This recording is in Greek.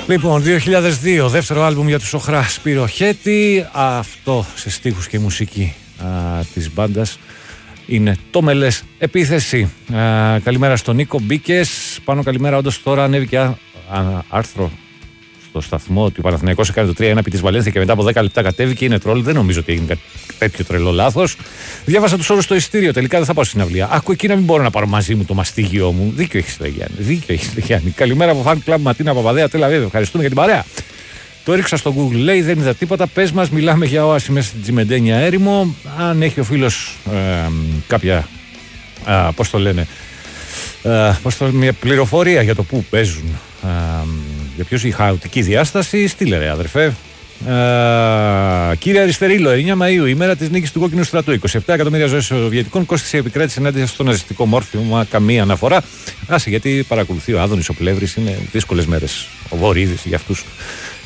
Λοιπόν, 2002, δεύτερο άλμπουμ για τους Οχρά, Σπύρο Χέτη. Αυτό σε στίχους και μουσική της μπάντας είναι το Μελές Επίθεση. Καλημέρα στον Νίκο Μπίκες. Πάνω καλημέρα, όντως τώρα ανέβηκε άρθρο στο σταθμό ότι ο Παναθηναϊκός έκανε το 3-1 επί της Βαλένθια και μετά από 10 λεπτά κατέβηκε. Είναι τρόλ, δεν νομίζω ότι έγινε τέτοιο τρελό λάθος. Διάβασα τους όρους στο ειστήριο. Τελικά δεν θα πάω στην αυλία. Άκου, εκεί να μην μπορώ να πάρω μαζί μου το μαστίγιο μου. Δίκιο έχεις, Γιάννη. Καλημέρα από Fan Club Ματίνα Παπαδέα, Τελαβίβ. Ευχαριστούμε για την παρέα. Το έριξα στο Google, λέει, δεν είδα τίποτα. Πες μας, μιλάμε για όαση μέσα στην Τσιμεντένια έρημο. Αν έχει ο φίλος κάποια. Πώς το λένε. Μια πληροφορία για το πού παίζουν. Για ποιος η χαοτική διάσταση, στείλε ρε αδερφέ. Κύριε Αριστερίλο, 9 Μαΐου, ημέρα της νίκης του Κόκκινου Στρατού. 27 εκατομμύρια ζωές Σοβιετικών κόστησε η επικράτηση ενάντια στο ναζιστικό μόρφωμα. Καμία αναφορά. Άσε, γιατί παρακολουθεί ο Άδωνης ο Πλεύρης, είναι δύσκολες μέρες. Ο Βορύδης για αυτούς.